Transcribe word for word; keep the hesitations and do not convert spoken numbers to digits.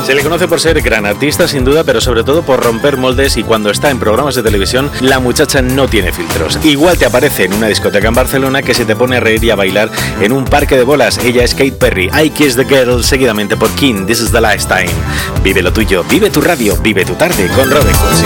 Se le conoce por ser gran artista, sin duda, pero sobre todo por romper moldes, y cuando está en programas de televisión, la muchacha no tiene filtros. Igual te aparece en una discoteca en Barcelona que se te pone a reír y a bailar en un parque de bolas. Ella es Katy Perry. I Kiss the Girl, seguidamente por King, This is the Last Time. Vive lo tuyo, vive tu radio, vive tu tarde con Robin Cootsy.